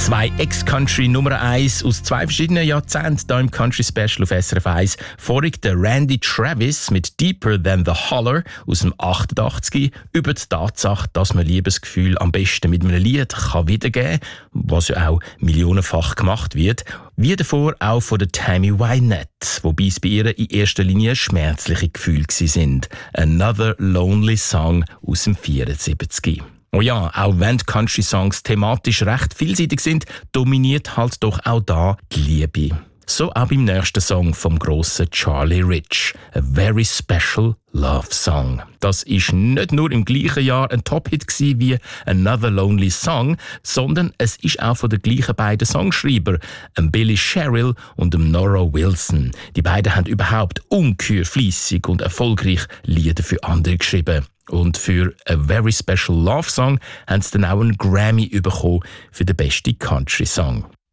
2 Ex-Country Nummer 1 aus 2 verschiedenen Jahrzehnten hier im Country Special auf SRF 1. Vorig der Randy Travis mit Deeper Than the Holler aus dem 88 über die Tatsache, dass man Liebesgefühl am besten mit einem Lied kann wiedergeben kann, was ja auch millionenfach gemacht wird. Wie davor auch von der Tammy Wynette, wobei es bei ihr in erster Linie schmerzliche Gefühle sind. Another Lonely Song aus dem 74. Oh ja, auch wenn die Country-Songs thematisch recht vielseitig sind, dominiert halt doch auch da die Liebe. So auch beim nächsten Song vom grossen Charlie Rich. A Very Special Love Song. Das ist nicht nur im gleichen Jahr ein Top-Hit wie Another Lonely Song, sondern es ist auch von den gleichen beiden Songschreiber, Billy Sherrill und Nora Wilson. Die beiden haben überhaupt ungeheuer fleissig und erfolgreich Lieder für andere geschrieben. Und für A Very Special Love Song haben sie dann auch einen Grammy bekommen für den besten Country-Song.